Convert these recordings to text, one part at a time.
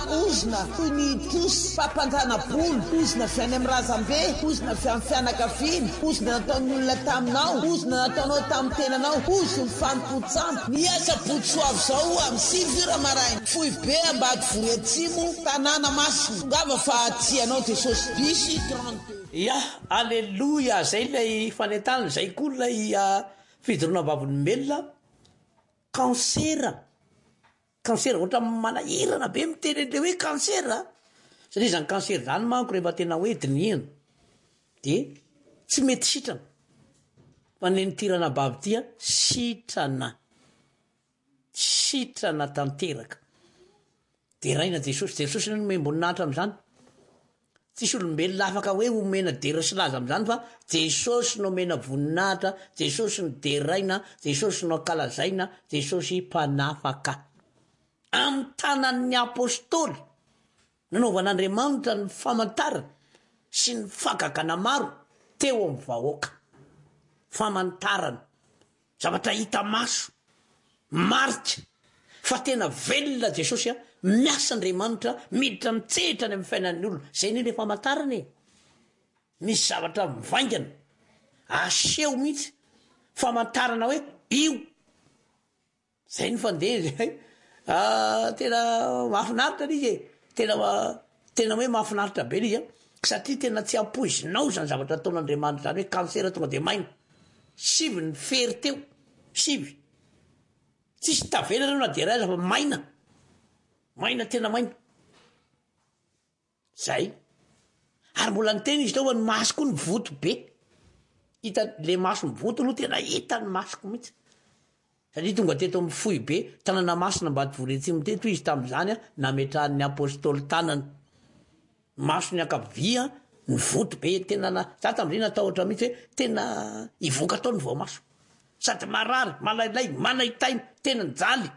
ozona toy ny tosy fampanjana bolo, ozona avy any amin'ny razambe, ozona avy amin'ny fianakaviana, ozona nataon'ny olona taminao, ozona nataonao tamin'ny tenanao, ozony fanompotsamo. Miasa Botosoavy zao amin'ny 6 maraina. Fohy be Ambady Vory Atsimo, tanàna Masina. Ngava fa tianao Jesosy bisy 32. Ya, alleluia, zay lay fanentana, zay koa lay fidorona babon'ny melona. Kansera ohatra manahirana be miteny le hoe kansera, satria zany kansera zany manko rehefa tena hoe diniana de tsy mety sitrana, fa nenitirana baby tia sitrana tanteraka. De raina Jesosy no memboninaitra am'izany. Tsisy olombelona afaka hoe omena dera sy laza am'izany, fa Jesosy no mena voninahitra, Jesosy no deraina, Jesosy no kalazaina, Jesosy mpanafaka. Amin'ny tanan'ny apôstôly nanaovan'Andriamanitra ny famantarana sy ny fagagana maro teo amin'ny vahoaka. Famantarana, zavatra hita maso, marika fa tena velona Jesosy miasa Andriamanitra miditra mitsehitra any amin'ny fiainan'ny olona. Zay ny le famantarana e. Misy zavatra mivaingana, aseho mihitsy famantarana hoe io. Zay ny fandeha tena mahafinaritra izy e. Tena hoe mahafinaritra be izy satria tena tsy ampoizinao zany zavatra ataon'Andriamanitra zany hoe kansera tonga de maina. 7 ny fery teo, 7. Tsisy tavelana na de raha fa maina tena maina. Zay. Ary mbola ny tena izy tao ny maso koa ny voto be. Hita le maso ny voto no tena hita ny masoko mihitsy. Satria tonga teto amin'ny fohy be, tanàna Masina Ambady Vory Atsimo teto izy tamin'izany nametrahan'ny apôstôly tanana. Maso ny ankavia, ny voto be tena za tamin'izay natahotra mihitsy hoe tena ivoaka tao ny voamaso. Sady marary, malailay, manaitaina, tena njaly.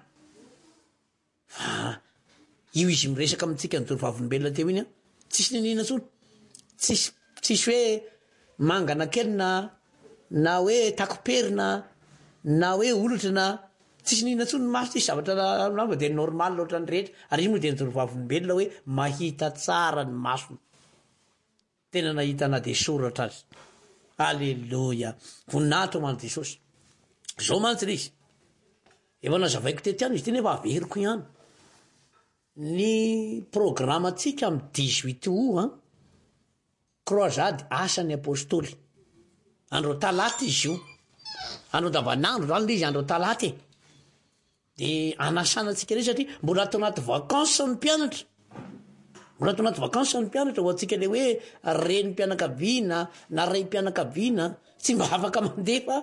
Io izy miresaka amintsika ny tovavolombelona teo iny tsisy ninina tsony. Tsisy hoe mangana kely na hoe takoperina na hoe olotra na tsisy ninina tsony ny maso. Tsisy zavatra namba de normal loatra ny rehetra. Ary izy moa de ny tovavolombelona hoe mahita tsara ny masony. Tena nahita na de soratra azy. Alleluia. Voninahitra ho an'i Jesosy. Zao mantsy izy. Efa nazavaiko tetiany izy ty nefa averiko ihany. Ny programantsika amin'ny 18 août croisade asan'ny apôstôly. Andro talaty izy io. Andro andavanandro zany le izy andro talaty e. De anasanantsika re satria mbola atao anaty vacances ny mpianatra. Mbola atao anaty vacances ny mpianatra ho antsika le hoe reny mpianakaviana na ray mpianakaviana tsy mba afaka mandefa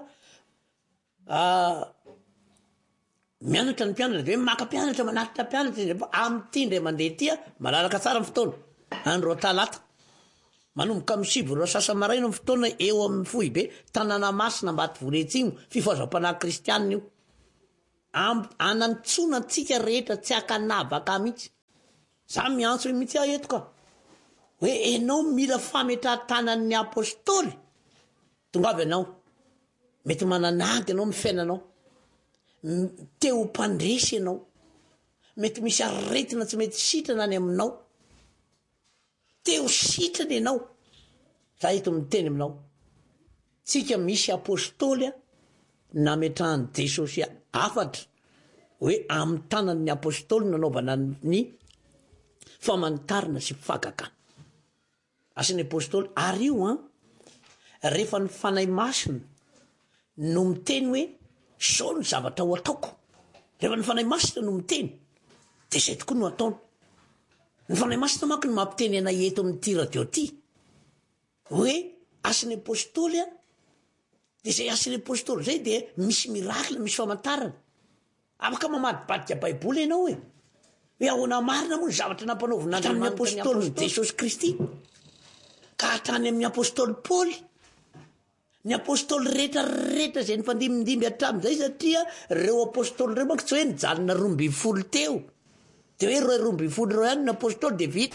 mianatra ny mpianatra de hoe maka mpianatra manaritra mpianatra amin'ity ndray mandeha tia malalaka tsara ny fotoana. Andro talata manomboka amin'ny 7 sasa-maraina ny fotoana eo amin'ny fohy be tanàna Masina Ambady Vory Atsimo fifaozam-panahy kristianina io. Anantsona antsika rehetra tsy akanavaka mihitsy. Za miantso mihitsy eto ka hoe enao mila fametrahan-tanan'ny apôstôly tongavy anao mety mananady anao amin'ny fiainanao, teo mpandresy ianao, mety misy aretina tsy mety sitrana any aminao, teo sitrana ianao. Za eto miteny aminao tsika misy apôstôly nametrahany Jesosy afatra hoe amin'ny tanan'ny apôstôly nanaovana ny famantarana sy fagagana asan'ny apôstôly. Ary io rehefa ny fanahy masina no miteny hoe zao ny zavatra ho ataoko, rehefa ny fanahy masina no miteny de zay tokoa no ataony. Ny fanahy masina manko no mampiteny anay eto amin'ity radio ty hoe asan'ny apôstôly de zay asan'ny apôstôly zay de misy miracle, misy famantarana. Afaka mamadibadika baiboly ianao hoe ahoana marina moa ny zavatra nampanaovin'Andriamanitra ny apôstôly Jesosy Kristy ka hatrany amin'ny apôstôly Paoly, ny apôstôly rehetrarehetra zay nifandimindimby hatramin'izay, satria reo apôstôly reo manko tsy hoe nijalina 12 teo de hoe 12 reo ihany ny apôstôly de vita.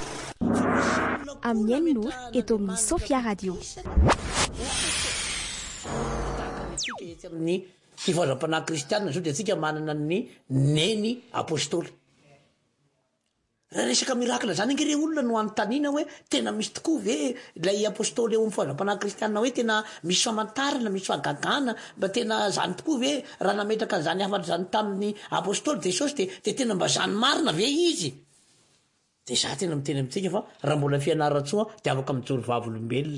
Amin'ny no eto amin'ny Sofia Radio. Amin'ny fifaozam-panahy kristianina zao de atsika manana ny neny apôstôly. raha resaka mirakla zany angere olona no anontaniana hoe tena misy tokoa ve ilay apôstôly eo amin'ny fivavapanahy kristianina hoe tena misy famantarana misy fagagana mba tena zany tokoa ve raha nametraka zany afatra zany tamin'ny apôstôly jesosy de tena mba zany marina ve izy de za tena miteny amintsika fa raha mbola fianaratsoa de afaka mijoro vavolombelona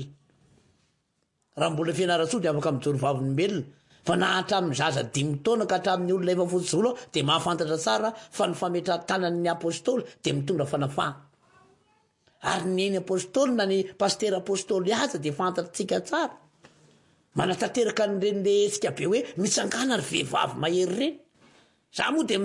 raha mbola fianaratsoa de afaka mijoro vavolombelona fa na hatramin'ny zaza 5 taona ka hatramin'ny olona efa fotsolo de mahafantatra tsara fa ny fametratanan'ny apôstôly de mitondra fanafaha ary nyeny apôstôly na ny pastera apôstôly aza de fantatritsika tsara manatanteraka nyreny le tsika be hoe mitsangana ry vehivavy mahery reny za moa de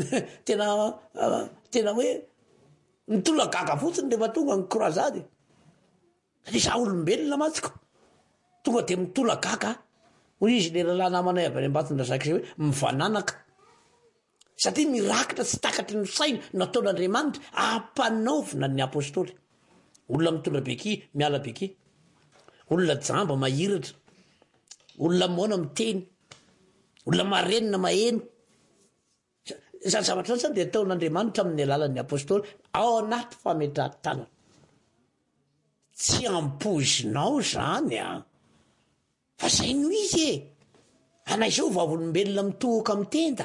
tena hoe mitolagaga fotsiny rehefa tonga ny croisade satria za olombelona matsiko tonga de mitolagaga hoy izy le rahalah namanay avy any ambatondrazaka zay hoe mivananaka satria mirakitra tsy takatry ny saina nataon'andriamanitra ampanaovina ny apôstôly olona mitondra beky miala beky olona jamba mahiratra olona mona miteny olona marenina maheno zany zavatra zany de ataon'andriamanitra amin'ny alalan'ny apôstôly ao anaty fametrahantanana tsy ampozinao zany fa zay no izy anay zao vavolombelona mitohaka mitenda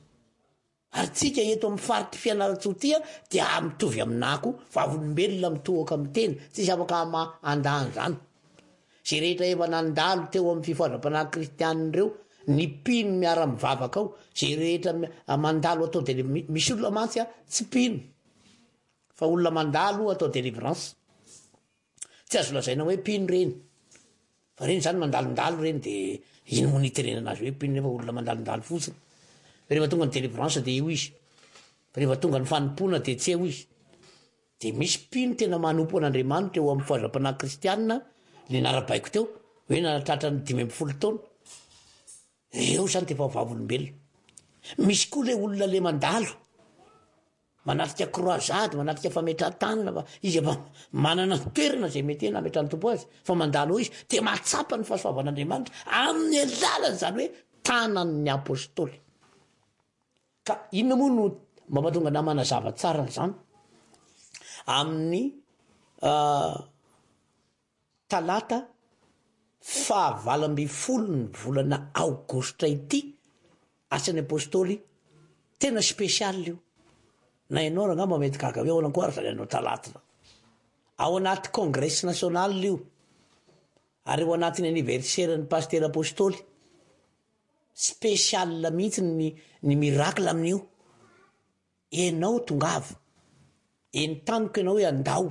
ary tsika eto amin'ny faritry fianaratsotia dia mitovy aminako vavolombelona mitohaka mitenda tsisy afaka andany zany zay rehetra efa nandalo teo amin'ny fivavapanahy kristianina ireo ny pino miara mivavaka ao zay rehetra mandalo atao de misy olona mantsy tsy pino fa olona mandalo atao délivrance tsy azo lazaina hoe pino reny fa reny zany mandalondalo reny de ino mo niterenana azy hoe pino nefa olona mandalondalo fotsiny fa rehefa tonga ny délivrance de eo izy fa rehefa tonga ny fanompona de tsy eo izy de misy pino tena manompo an'andriamanitra eo amin'ny fivavapanahy kristianina le narabaiko teo hoe natratra ny 5 taona eo zany de fa vavolombelona misy koa le olona le mandalo manatrika croisade manatrika fametrahantanana fa izy efa manana toerana zay mety na metrany tompo azy fa mandalo eo izy de mahatsapa ny fahasoavan'andriamanitra amin'ny alalany zany hoe tanan'ny apôstôly ka inona moa no mampatonga namana zava-tsara zany amin'ny talata 20 ny volana aogositra ity asan'ny apôstôly tena spesialy io na ianao raha ngamba mety gaga hoe ahoana koa ary zany anao talata ao anaty congrès national io ary eo anatin'ny anniversaire ny paster apôstôly spesiala mihitsy ny miracle amin'io enao tongava eny taniko ianao hoe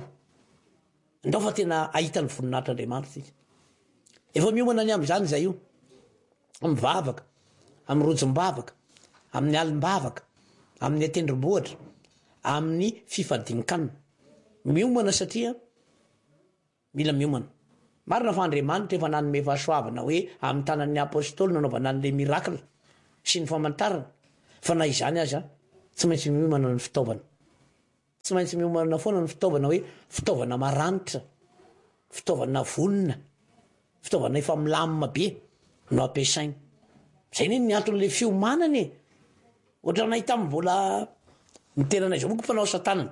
andao fa tena ahitany voninahitr'andriamanitra efa miomana ny am'zany zay io mivavaka amin'ny rojom-bavaka amin'ny alim-bavaka amin'ny atendrom-bohatra amin'ny fifadin-kanina miomana satria mila miomana marina fa andriamanitra efa nanome fahasoavana hoe amin'ny tanan'ny apôstôly nanaovana an'le miracle sy ny famantarana fa na izany aza tsy maintsy miomana ny fitaovana tsy maintsy miomana foana ny fitaovana hoe fitaovana maranitra fitaovana vonina fitaovana efa milamina be no ampiasainy zay neny ny anton'le fiomanany ohatra nahita mbola miteranay zao moko mpanao satanana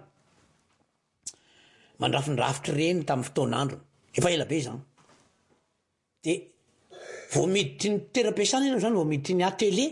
mandrafindrafitra reny tamin'ny fotoanandro efa ela be zany de vao miditry ny toeram-piasana ianao zany vao miditry ny atelier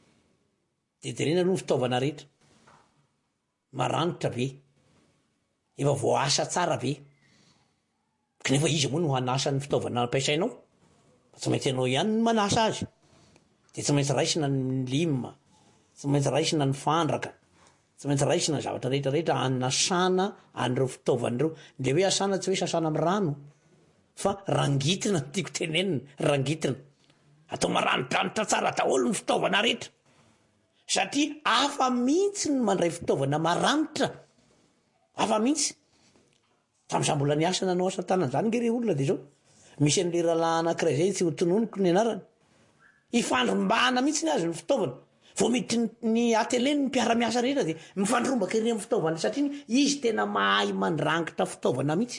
de reny aloha ny fitaovana rehetra maranitra be efa vao asa tsara be kanefa izy moa no hanasa ny fitaovana ampiasainao tsy maintsy ianao ihany ny manasa azy de tsy maintsy raisina ny lima tsy maintsy raisina ny fandraka tsy maintsy raisina ny zavatra rehetrarehetra anasana an'ireo fitaovan'ireo le hoe asana tsy hoe sasana amin'ny rano fa rangitina tiako tenenina rangitina atao maranidranitra tsara daholo ny fitaovana rehetra satria afa mihitsy ny mandray fitaovana maranitra afa mihitsy tam'izany mbola ny asana anao asa tanana zany ngere olona de zao misy an'le rahalahy anankiray zay tsy ho tononiko ny anarany ifandrombahana mihitsy ny azy ny fitaovana vao miditry ny atele ny mpiara-miasa rehetra de mifandrombaka ery amin'ny fitaovana satria izy tena mahay mandrangitra fitaovana mihitsy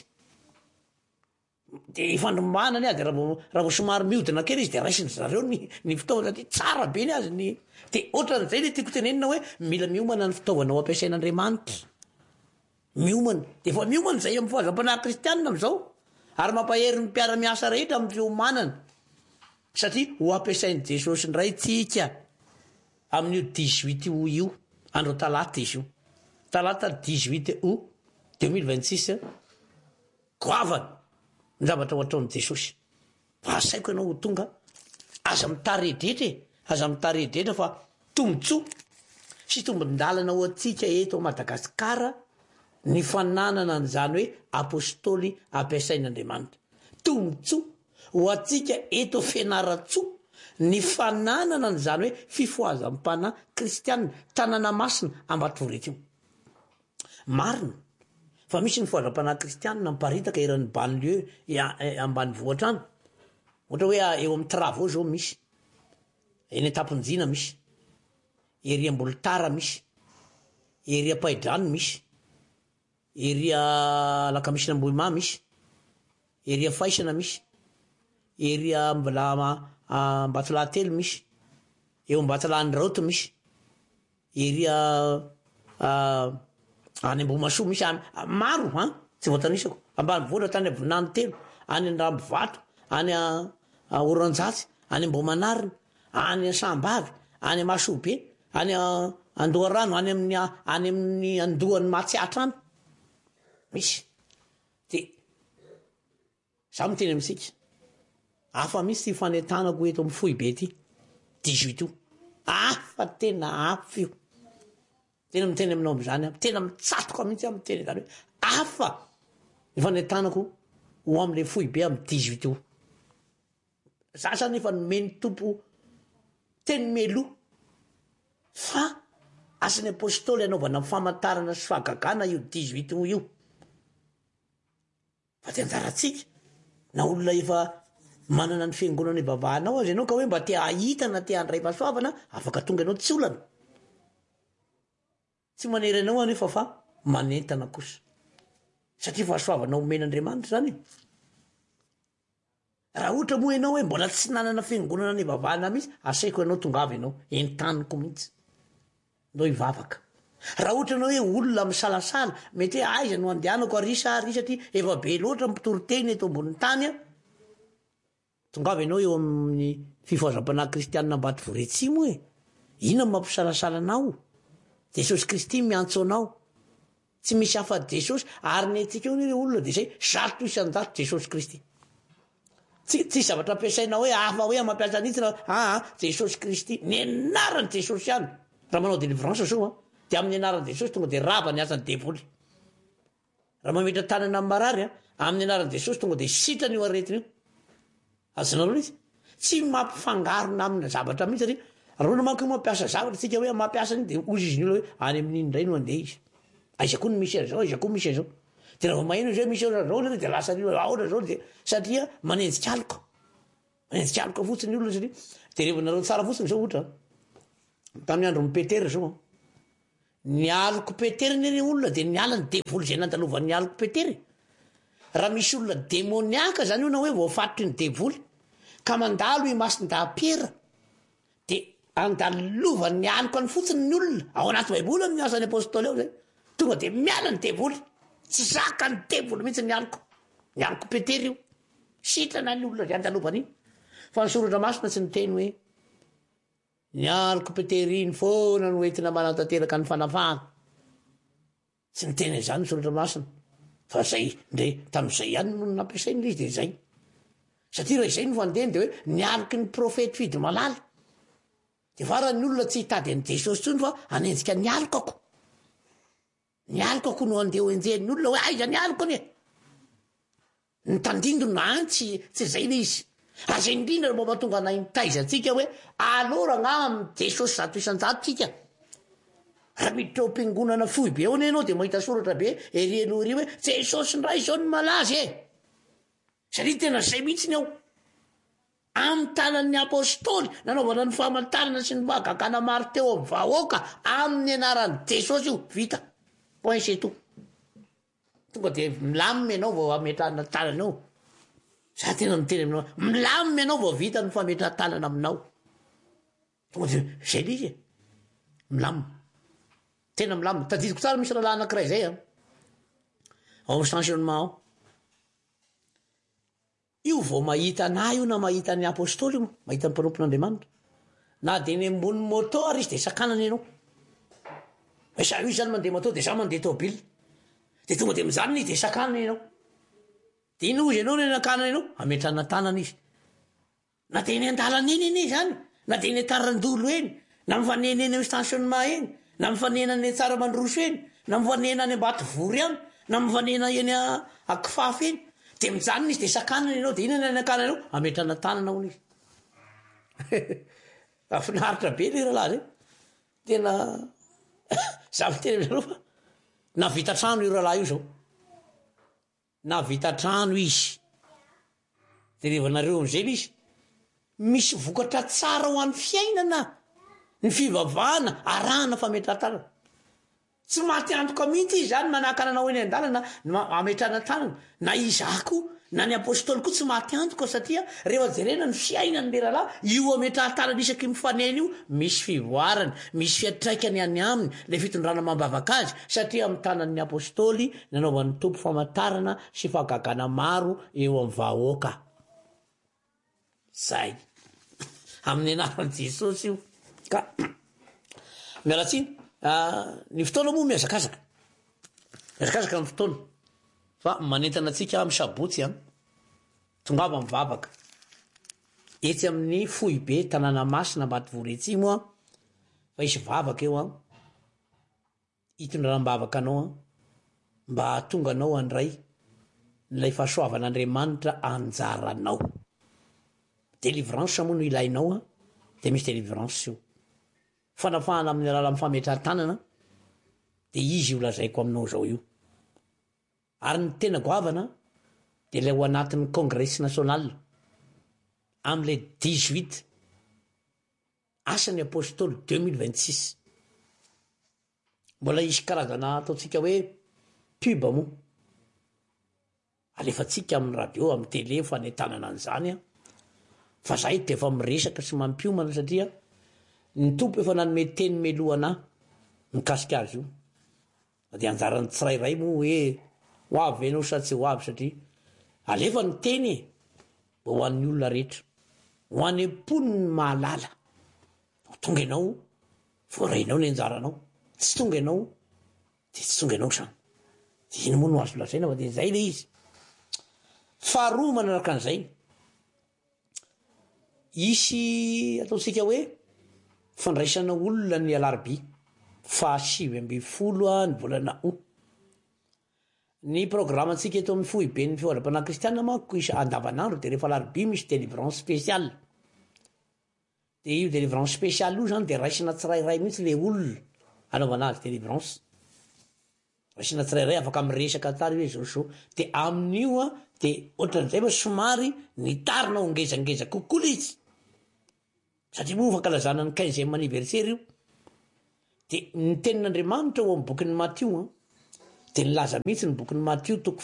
de ifandrombahana ny azy raha vao somary miodina kely izy de raisiny zareo ny fitaovana satria tsara be ny azy de ohatran'izay le tiako tenenina hoe mila miomana ny fitaovana ho ampiasain'andriamanitra miomana de efa miomana zay amin'ny fahazam-panahy kristianina am'izao ary mampahery ny mpiara-miasa rehetra amin'ny fiomanana satria ho ampiasain'i Jesosy ndray tsika amin'io 18 o io andro talata izy io talata 18 o 2026 goavana ny zavatra ho ataon'i Jesosy fa asaiko ianao ho tonga aza mitaredretra fa tombotsoa sy tombon-dalana ho atsika eto Madagasikara ny fananana n'izany hoe apôstôly ampiasain'Andriamanitra tombotsoa ho atsika eto fianaratsoa ny fananana n'izany hoe fifoazam-pana kristianina tanàna masina Ambatoroto io marina fa misy ny fifoazam-panahy kristianina miparitaka eran'ny banlieue ambany vohatra any ohatra hoe eo amin'ny travaux zao misy eny Tampinjina misy ery Ambolitara misy ery Paidrano misy ery Lakamisina Ambohima misy ery Faisana misy ery Mbatolahatelo misy eo Mbatolahandraoto misy ery any Ambohimasoa misy maro tsy voatanisako ambany vohatra tany Voninany telo any Andrambovato any Oranjatsy any Ambohimanarina any Sambavy any Masobe any Andoharano any amin'ny Andohan'ny Matsiatra any misy de za miteny amintsika afa misy ty fanetanako eto amin'ny fohy be ty 18 io afa tena afo io tena miteny aminao am'izany tena mitsatoka mihitsy amin'ny teny zany hoe afa ny fanetanako ho am'le fohy be amin'ny 18 io za zany efa nomeny tompo teny melo fa asan'ny apôstôly anaovana famantarana sy fahagagana io 18 o io fa ty anjaratsika na olona efa manana ny fiangonana ivavahanao azy ianao ka hoe mba tia ahitana tia andray fahasoavana afaka tonga ianao tsy olana tsy manery anao anefa fa manentana kosa satria fahasoavana omen'Andriamanitra zany raha ohatra moa ianao hoe mbola tsy nanana fiangonana ny ivavahana mihitsy asaiko ianao tongavy ianao entaniko mihitsy ndo ivavaka raha ohatra ianao hoe olona misalasala mety hoe aiza no andehanako ary satria efa be loatra mpitoroteny eto ambonin'ny tany tongavy ianao eo amin'ny fifoazam-panahy kristianina Ambatoroto atsimo inona ny mampisalasala anao Jesosy Kristy miantso anao tsy misy hafa Jesosy ary ny etsika eo ny olona de zay zato isan-jato Jesosy Kristy tsy zavatra ampiasaina hoe hafa hoe mampiasa nitsina Jesosy Kristy ny anarany Jesosy ihany raha manao délivrance zao de amin'ny anarany Jesosy tonga de rava ny asany devoly raha mametra tanana amin'ny marary amin'ny anarany Jesosy tonga de sitrany io aretiny io azonareo izy tsy mampifangarona amina zavatra mihitsy satria rona manko mampiasa zavatra tsika hoe mampiasa ny de ozy izy ny olona hoe any amin'iny indray no andeha izy aiza koa ny misy an'izao aiza koa misy an'izao de raha maheno izy hoe misy zao de lasa ahora zao de satria manenjika alika fotsiny olona satria de revanareo tsara fotsiny zao ohatra tamin'ny andro Petera zao ny aliko Petera ny olona de ny alany devoly zay nandalovan'ny aliko Petera raha misy olona demoniaka zany io na hoe voafatotry ny devoly ka mandalo i masin-dapiera de andalovan'ny aliko any fotsiny ny olona ao anaty baiboly amin'ny asan'ny apôstôly ao zay tonga de miala ny devoly tsy zaka ny devoly mihitsy ny aliko Petera io sitrana ny olona zay andalovany fa ny soratra masina tsy niteny hoe ny aliko Petera iny foana no entina manantanteraka ny fanafahana tsy niteny izany ny soratra masina fa zay ndre tamin'izay ihany no nampiasainy izy de zay satria raha izay no fandehany de hoe ny aliky ny profety fidy malala de fara ny olona tsy hitady an'i Jesosy tsony fa anenjika ny alikako no andeha ho enjehan'ny olona hoe aiza ny aliko anie ny tandindona tsy zay le izy aza indrindra mba mahatonga nahitaizantsika hoe alora amin'ny Jesosy zato isan-jato tsika raha miditra ao am-piangonana fohy be ao ianao de mahita soratra be ery aloha ery hoe Jesosy ndray zao ny malaza satria tena zay mihitsy ny ao amin'ny tanan'ny apôstôly nanaovana ny famantarana sy ny fahagagana maro teo amin'ny vahoaka amin'ny anaran'i Jesosy io vita point c'est tout tonga de milamina ianao vao ametrahana tanana ao za tena miteny aminao milamina ianao vao vita ny fametrahana tanana aminao tonga de zay le izy milamina tena milamina tadidiko tsara misy rahalahy anankiray zay ao stationnement ao io vao mahita na io na mahita ny apôstôly io mahita ny mpanompon'andriamanitra na de ny ambony motor izy de sakanany ianao sa io zany mandeha motor de za mandeha tôbily de tonga de mijanona izy de sakanana ianao de inozy ianao ny nakanana ianao ametrana tanana izy na de ny andalana eny eny zany na de ny atarandolo eny na mifanena eny stationnement eny na mifanena ny tsara mandroso eny na mifanena ny ambaty vory any na mifanena eny akifafy eny de mijanona izy de sakanana ianao de inona ny akanana ianao ametrana tanana ao izy afinaritra be le rahalahy zay tena za miteny amizareo fa na vita trano io rahalahy io zao na vita trano izy de revanareo am'zay l izy misy vokatra tsara ho an'ny fiainana ny fivavahana arahana fametratanana tsy maty antoka mihitsy izy zany manakananao eny an-dalana ametrana tanana na izako na ny apôstôly koa tsy maty antoka satria rehefa jerena ny fiainany le rahalahy io ametratanana isaky mifanena io misy fivoarany misy fiatraikany any aminy le fitondrana mambavaka azy satria amin'ny tanan'ny apôstôly nanaovan'ny tompo famantarana sy fahagagana maro eo amin'ny vahoaka zay amin'ny anaran'i Jesosy io ka mialatsiny ny fotoana moa miazakazaka ny fotoana fa manentana antsika amin'ny sabotsy tongava mivavaka etsy amin'ny fohy be tanàna masina mbaty vorentsimo fa isy vavaka eo hitondraram-bavaka anao mba tonga anao andray nylay fahasoavan'Andriamanitra anjaranao délivrance moa no ilainao de misy délivrance io fanafahana amin'ny alala amin'ny fametratanana de izy io lazaiko aminao zao io ary ny tena goavana de lay ho anatin'ny congrès national am'le 18 asan'ny apôstôly 2026 mbola isy karazana ataotsika hoe pub moa alefatsika amin'ny radio amin'ny télé fa netanana an'izany fa zahay de efa miresaka sy mampiomana satria ny tompo efa nanome teny melohana mikasika azy io de anjarany tsirairay moa hoe ho avy ianao sa tsy ho avy satria alefa ny teny mba ho an'ny olona rehetra ho any amponiny mahalala tonga ianao voarainao ny anjaranao tsy tonga ianao de tsy tonga ianao zany de iny moa no azo lazaina fa de zay le izy faharoa manaraka an'izay isy ataotsika hoe fandraisana olona ny alarby 7 ny volana août ny programme antsika eto amin'ny fohy be ny fioadam-pana kristianina manko isa andavanandro de rehefa alarby misy délivrance spéciale de io délivrance spéciale io zany de raisina tsirairay mihitsy le olona anaovana azy délivrance raisina tsirairay afaka miresaka tary hoe zao de amin'io de ohatran'izay fa somary nitarina ho ngezangeza kokoa le izy satria moa fankalazana ny 15e anniversaire io de ny tenin'Andriamanitra ho amin'ny bokin'ny Matthieu de nilaza mihitsy ny bokin'ny Matthieu toko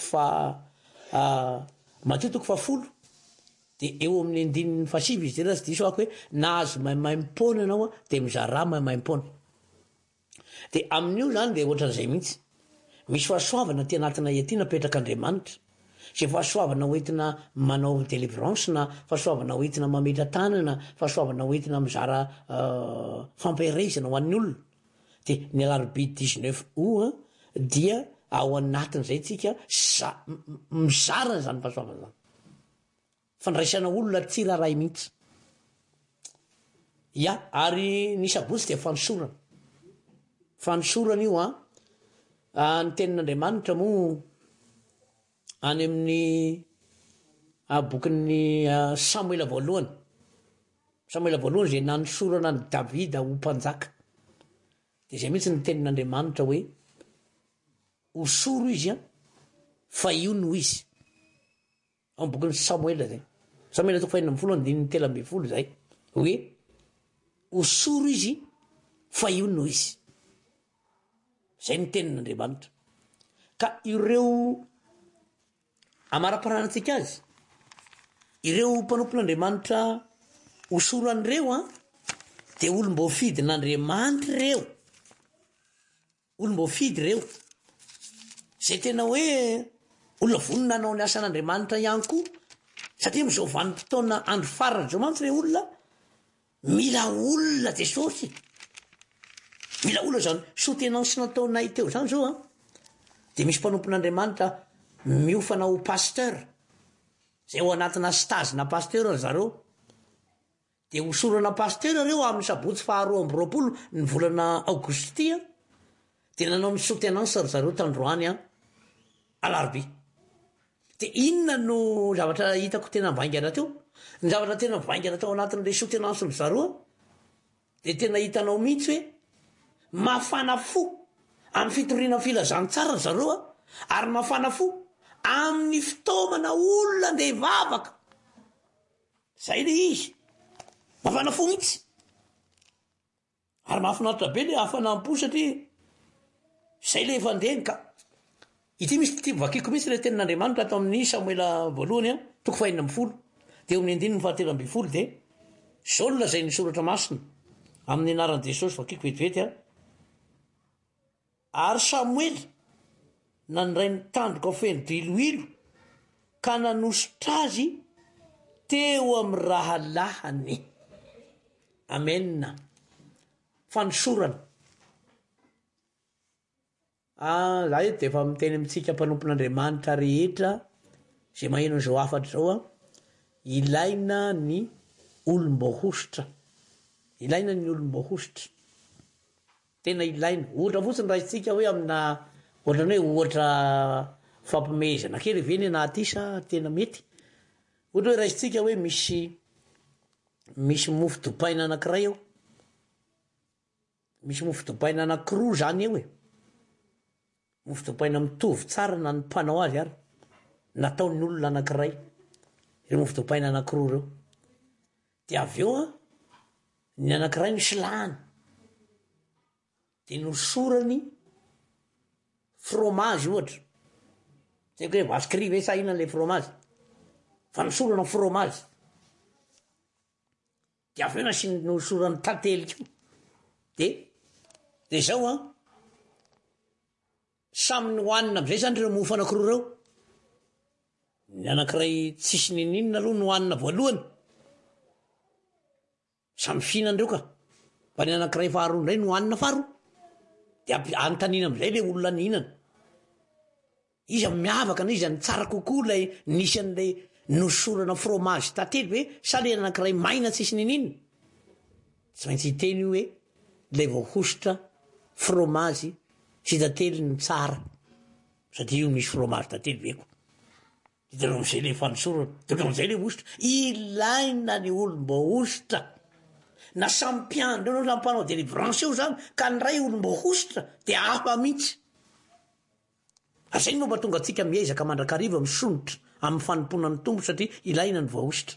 fafolo de eo amin'ny 7 izy raha tsy diso ako hoe nahazo maimaimpona anao de mizara maimaimpona de amin'io zany de ohatran'izay mihitsy misy fahasoavana ty anatina ety napetraka Andriamanitra zay fahasoavana hoentina manao délivrance na fahasoavana hoentina mametra tanana fahasoavana hoentina mizara fampiarezana ho an'ny olona de ny alarby 19 août dia ao anatin'izay tsika mizarana zany fahasoavana zany fandraisana olona tsiraray mihitsy ary ny sabotsy de fanosorana io ny tenin'Andriamanitra moa any amin'ny bokin'ny Samuela voalohany zay nanosorana ny Davida ho mpanjaka de zay mihitsy ny tenin'Andriamanitra hoe hosoro izy fa io no izy amin'ny bokin'ny Samuela zay Samuela toko 4:7 zay hoe hosoro izy fa io no izy zay ny tenin'Andriamanitra ka ireo amara-paranantsika azy ireo mpanompon'Andriamanitra hosoran'ireo de olom-boafidin'Andriamanitra reo olom-boafidy reo zay tena hoe olona vonina anao ny asan'Andriamanitra ihany koa satria mizao vanim-potoana andro farany zao mantsy le olona mila olona Jesosy, mila olona zany sotenance nataonay teo zany zao de misy mpanompon'Andriamanitra miofana ho pasteur zay ao anatina stazina pasteur zareo de hosorana pasteur reo amin'ny sabotsy 2 ny volana aogostia de nanao ny soutenance zareo tandroany alarobia. De inona no zavatra hitako tena mbaingana teo? Ny zavatra tena mbaingana tao anatin'le soutenance zareo de tena hitanao mihitsy hoe mafana fo amin'ny fitoriana filazantsara zareo ary mafana fo amin'ny fitaomana olona ndeha vavaka. Zay le izy mafana fo mihitsy ary mahafinaritra be le hafanampo satria zay le efa ndeny ka ity misy ty vakiko mihitsy le tenin'Andriamanitra ato amin'ny Samuela voalohany 4:40 de amin'ny 9:13 de zao no lazay ny soratra masina amin'ny anaran'i Jesosy vakiko vetivety ary Samuely nandray ny tandroka feno diloilo ka nanositra azy teo amin'ny rahalahany. Amen. Fanosorana za eto de efa miteny amintsika mpanompon'Andriamanitra rehetra zay maheno an'izao afatra zao ilaina ny olom-bohositra, ilaina ny olom-bohositra, tena ilaina. Ohatra fotsiny raha isika hoe amina ohatrany hoe ohatra fampimehezana kely veny na aty sa tena mety. Ohatra hoe raha isika hoe misy mofo dopaina anankiray eo, misy mofo dopaina anankiroa zany eo mofo dopaina mitovy tsara na ny mpanao azy ary nataon'ny olona anankiray ireo mofo dopaina anankiroa reo de avy eo ny anankiray ny silahany de nosorany fromage ohatra zay hoe vaskry ve sa inona le fromage fa nosorana fromage de avy eo nasy nosorany tantely ko de zao samy ny hoanina am'izay zany reo mofo anankiroa reo. Ny anankiray tsisy nininona aloha ny hoanina voalohany samy fihinandreo ka fa ny anankiray faharoa ndray ny hoanina faharoa de antanina am'izay le olona nihinana izy miavaka na izy any tsara kokoa lay nisy an'lay nosorana fromage tantely hoe sa le anankiray maina tsisy nininona tsy maintsy hiteny hoe lay voahositra fromage sy tantely ny tsara satria io misy fromage tantely veko hitanao am'izay le fanosorana hitanao am'izay le ositra ilaina ny olom-bohositra na sampiandro anao la mpanao délivrance eo zany ka ny ray olom-bohositra de afa mihitsy azay ny momba tonga atsika miezaka mandrakariva misonitra amin'ny fanomponan'ny tombo satria ilaina ny voahositra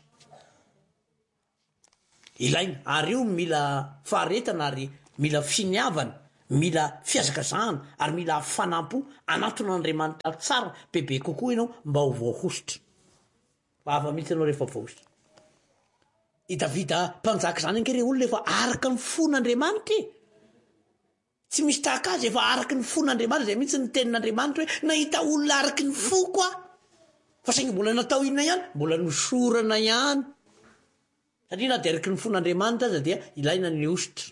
ilaina ary io mila faharetana ary mila finiavana mila fiazakazahana ary mila fanampo anaton'Andriamanitra tsara bebe kokoa ianao mba ho voahositra fa afa mihitsy anao rehefa voahositra. I Davida mpanjaka zany ankery olona efa araka ny fon'Andriamanitra tsy misy tahaka azy efa araky ny fon'Andriamanitra zay mihitsy ny tenin'Andriamanitra hoe nahita olona araky ny fo koa fa saingy mbola natao inona ihany mbola nosorana ihany satria na de araky ny fon'Andriamanitra aza dia ilaina ny ositra.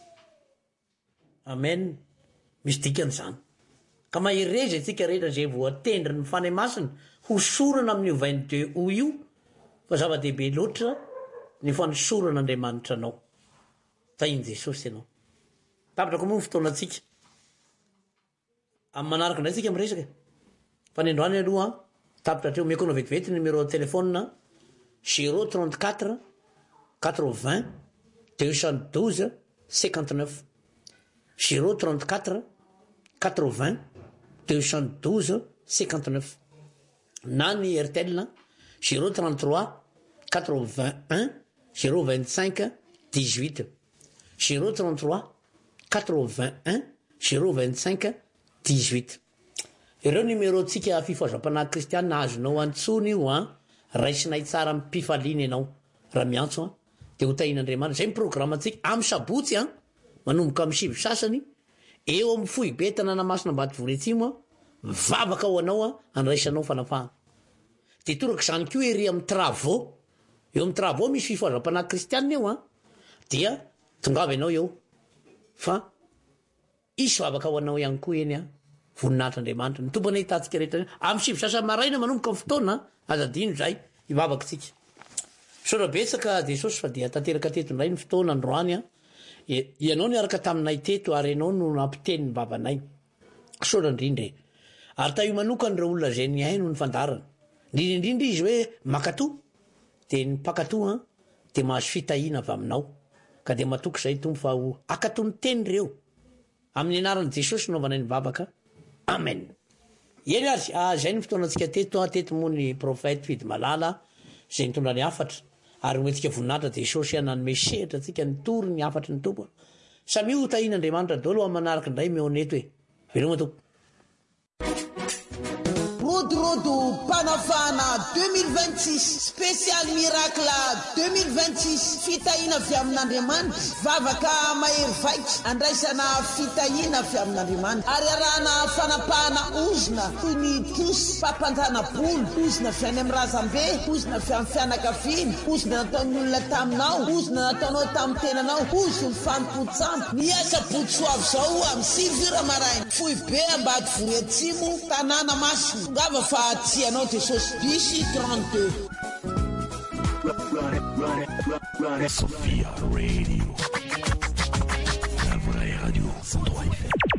Amen. Misy dikany zany ka mahereza itsika rehetra zay voatendry ny fanahy masina ho sorana amin'ny 22 o io fa zava-dehibe loatra ny fanosoran'Andriamanitra anao tahiny Jesosy ianao. Tapatrako moa ny fotoanatsika amin'ny manaraka indray tsika miresaka fa ny androany aloha tapitra treo miakoana vetivety numéro telefona 034 80 212 59 034 80 212 59 na ny RTL 033 81 025 18 033 81 025 18 ireo numéro tsika fifazampana kristianina azonao antsony io raisinay tsara mipifaliana ianao raha miantso de ho tahin'Andriamanitra zay miprograma tsika amin'ny sabotsy manomboka amin'ny sivy sasany eo amin'ny fohy be tanàna masina Ambatovory atsimo mivavaka ho anao andraisanao fanafahana de toraka zany ko ery amin'ny travaux eo amin'ny travaux misy fifoazam-panahy kristianina eo dia tongava ianao eo fa isy vavaka ho anao ihany koa eny voninahitr'Andriamanitra ny tompona hitantsika rehetra amin'ny sivy sasa maraina manomboka amin'ny fotoana azadino zay hivavakatsika saotra betsaka Jesosy fa dia tanteraka teto indray ny fotoana androany ianao niaraka taminay teto ary ianao no nampiteny ny babanay saotra indrindra ary ta io manokany ireo olona zay ny haino ny fandarana indrindrindra izy hoe makato de ny mpakatoa de mahazo fitahiana avy aminao ka de matoky zay tompo fa ho akato ny teny reo amin'ny anaran'i Jesosy naovanay ny vavaka amen eny ary zay ny fotoanantsika teto moa ny profeta fidy malala zay nitondra ny afatra ary omentsika voninahitra Jesosy nanome sehatra atsika ny tory ny afatry ny tompo samy io tahian'Andriamanitra daholo amin'ny manaraka indray meoneto hoe veloma tompo Rodo Panafana 2026 spécial miracle 2026 fitahina avy amin'Andriamanitra vavaka mahery vaika andraisana fitahina avy amin'Andriamanitra ary arahana fanapahana ozona toy ny posy fampanjana-bolo ozona avy any amin'ny razambe ozona avy amin'ny fianakaviana ozona nataon'ny olona taminao ozona nataonao tamin'ny tenanao ozony fanompotsamo miasa botsoavy zao amin'ny 6 heures maraina fohy be ambady vory atsimo tanàna masina ngava fa tianao Jesosy bisy 32 Sophia Radio. La vraie radio 103 FM.